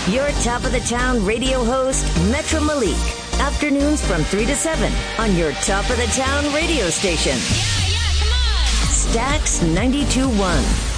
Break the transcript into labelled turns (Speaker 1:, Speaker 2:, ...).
Speaker 1: Your top of the town radio host, Metro Malik. Afternoons from 3 to 7 on your top of the town radio station.
Speaker 2: Yeah, come on.
Speaker 1: Stax 92.1.